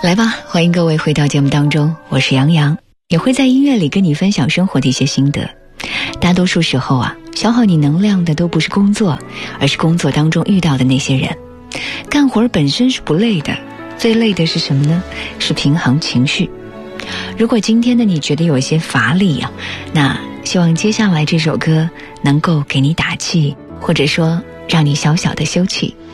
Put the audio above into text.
来吧，欢迎各位回到节目当中，我是杨洋，也会在音乐里跟你分享生活的一些心得。大多数时候啊，消耗你能量的都不是工作，而是工作当中遇到的那些人。干活本身是不累的，最累的是什么呢？是平衡情绪。如果今天的你觉得有一些乏力啊，那希望接下来这首歌能够给你打气，或者说让你小小的休憩。